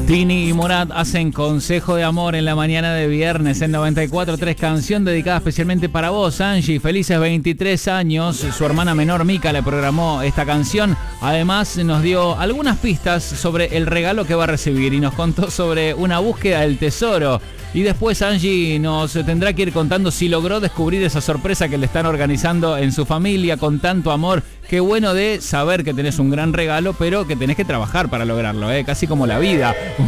Tini y Morat hacen Consejo de Amor en la mañana de viernes en 94.3, canción dedicada especialmente para vos, Angie. Felices 23 años. Su hermana menor, Mica, le programó esta canción. Además, nos dio algunas pistas sobre el regalo que va a recibir y nos contó sobre una búsqueda del tesoro. Y después Angie nos tendrá que ir contando si logró descubrir esa sorpresa que le están organizando en su familia con tanto amor. Qué bueno de saber que tenés un gran regalo, pero que tenés que trabajar para lograrlo, casi como la vida.